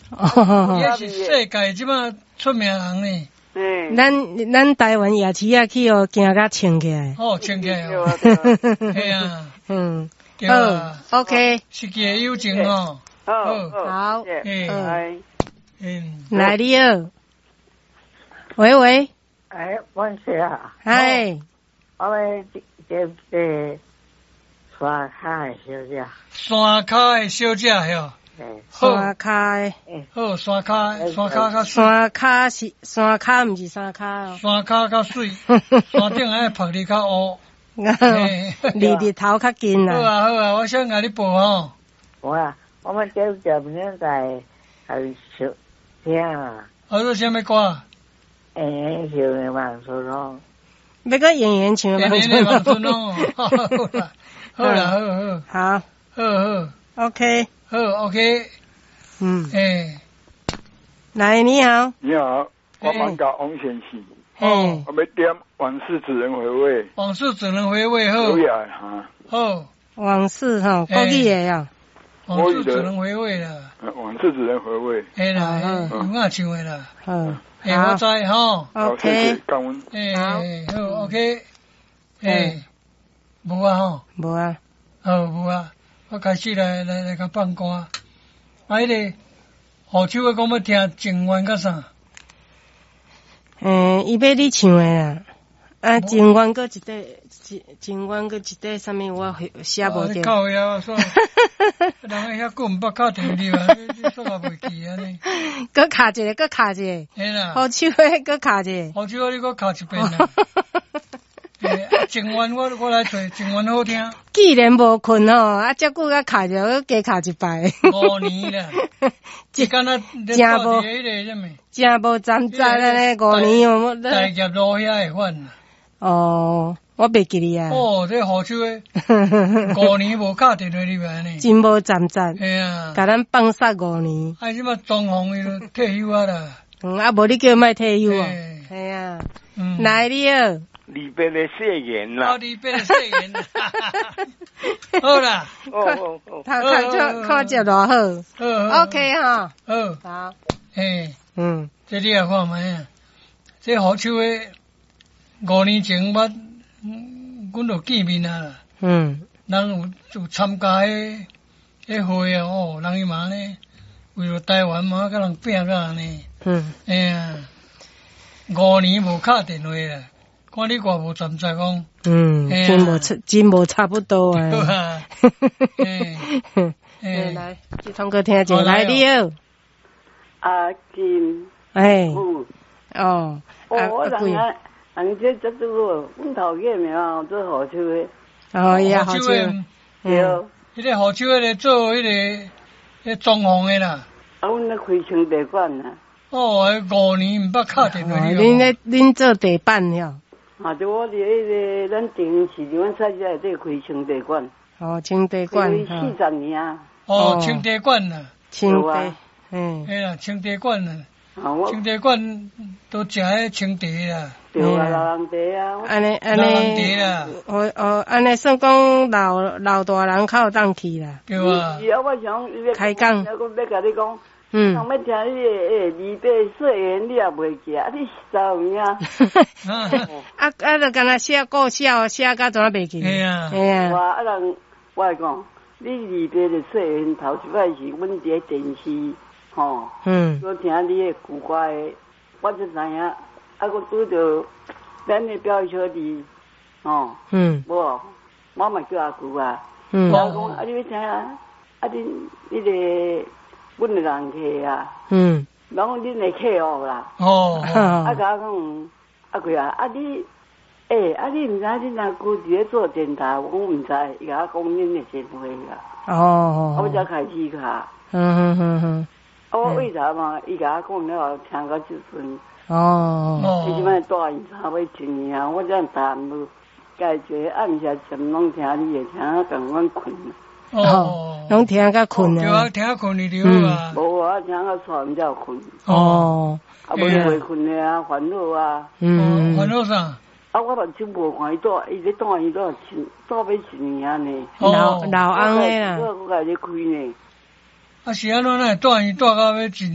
哦， 也是世界即摆出名人呢。 咱台湾夜市啊去哦，行甲穿起来。 哦，穿起来哦。嘿啊。 嗯。 对啊。 OK。 是个友情哦。 好。来你好。喂。 阮是啊。 哎。 我们这山骹的小姐。 山骹的小姐哟。 山骹的。 好，山骹较水。 山骹是山骹，毋是山骹哦。 山骹较水，山顶爱晒日较乌。 离日头较近啦。 好啊，我想甲你报吼。 我们这明天在小听啊。 做啥物歌？ 演员望春风。 要个演员唱望春风。好啦。 好。OK。 好 ，OK。 来，你好。 你好，我蛮搞王先生。我要点往事只能回味。 往事只能回味，好。 有呀，哈。 好。 往事哈，国语的呀。 往事只能回味啦。 往事只能回味。 嘿啦，有影唱的啦。 好。 我知吼。 OK。 感恩。 好 ，OK。无啊吼。 无啊。 无啊。我开始来甲放歌。迄个何秋的讲要听情缘甲啥？ 伊要你唱的啦。情缘搁一块，情缘搁一块，啥物我写无着。 靠呀，算。人遐久毋捌敲电你啊，你煞也袂记安尼。 搁卡一个。 嘿啦。 何秋的搁卡一个。 何秋你搁敲一遍啦。情缘我来找，情缘好听。 既然无困吼，遮久甲卡着，我加卡一摆。 5年啦，即敢若真无迄个什么， 真无站在安尼5年哦。 大业路遐会反啦。 哦，我袂记哩啊。 这何秋的5年无敲电话入来呢。 真无站在。 嘿啊。 甲咱放杀5年。 即摆装潢伊就退休啊啦。 无你叫莫退休啊。系啊。来你好。 离别的誓言啦。 离别的誓言。好啦。 看着偌好。OK 哈。 好。 这你也看卖啊。这何秋的5年前阮就见面啊啦。人有参加迄会啊，人伊嘛呢，为了台湾嘛，甲人拼甲安尼。5年无敲电话啦。看你偌无站在讲， 真无差不多啊。 好啊。 来，去通过听者，来你好。 阿金。我人这都阮头家名做何秋的。 呀，何秋的。 对。 迄个何秋的做迄个装潢的啦。 阮咧开床地馆啦。 5年毋捌敲电话。 恁做地板了。 就我伫迄个咱电视阮菜市内底开清地馆。 清地馆。 开40年啊。 清地馆啦。 清地。 嘿啦，清地馆啦。清地馆都食迄清茶啦。 对啊，老人茶啊。 安尼。 老人茶啦。 安尼算讲老大人较有当去啦。 对啊。 我想开讲。 我要甲你讲。人要听你的离别誓言，你也袂记啊！你10年啊。 就干那写故笑，写甲怎袂记？ 嘿啊。 人我来讲，你离别的誓言头一摆是阮伫咧电视，我听你的古歌的，我就知影，我拄着咱的表小弟，无，我嘛叫阿舅啊。我讲你要听啊，你个。阮的人客啊，人讲恁的客户啦，甲我讲阿贵啊，你毋知恁阿舅伫咧做电台，我讲毋知，伊甲我讲恁的前辈啦，我才开始卡，我为啥嘛？伊甲我讲了，听到即阵，伊即摆大姨差不多1年啊，我才谈无，家己暗时全拢听你的，听啊共阮困。 拢听甲困啊！ 对啊，听啊困你对啊。 无啊，听啊喘才有困。 无袂困的啊，烦恼啊。 烦恼啥？ 我目睭无看伊住，伊咧住伊住要1年呢。 老翁的啦。 我家己开呢。 是安怎住伊住到要1年？